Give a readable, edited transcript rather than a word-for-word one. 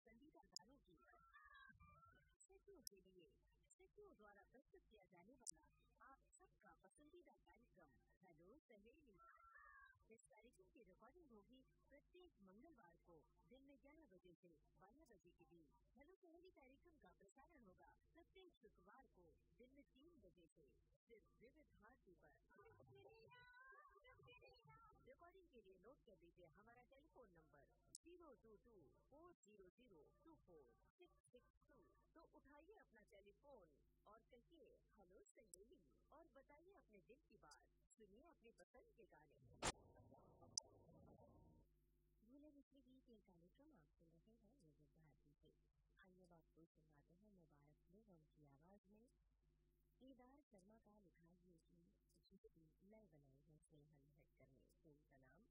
पसंदीदा गानों की सदियों के लिए सदियों द्वारा प्रस्तुत किया जाने वाला आप सबका पसंदीदा कार्यक्रम हेलो सहेली। इस कार्यक्रम की रिकॉर्डिंग होगी प्रत्येक मंगलवार को दिन में 11 बजे से 12 बजे के बीच। हेलो सहेली कार्यक्रम का प्रसारण होगा प्रत्येक शुक्रवार को दिन में 3 बजे से सिर्फ विविध भारती पर। रिकॉर्डिंग के लिए नोट कर लीजिए हमारा टेलीफोन नंबर 02240046662। तो उठाइए अपना टेलीफोन और कहिए हेलो सहेली और बताइए अपने दिल की बात। सुनिए अपनी पसंद के गाने। भूले बिछले गीत ये कार्यक्रम आप सुन रहे हैं विविध भारती से। आइए आपको सुनाते हैं मुबारक बेगम की आवाज में केदार शर्मा का लिखा ये गीत जिसकी लय बनाई है स्नेहल हटकर ने। फिल्म का नाम